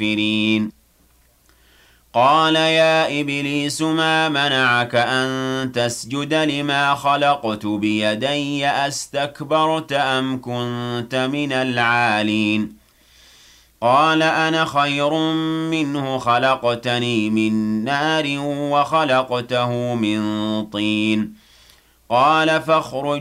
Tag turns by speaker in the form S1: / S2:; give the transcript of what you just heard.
S1: الكافرين قال يا إبليس ما منعك أن تسجد لما خلقت بيدي أستكبرت أم كنت من العالين قال أنا خير منه خلقتني من نار وخلقته من طين قال فاخرج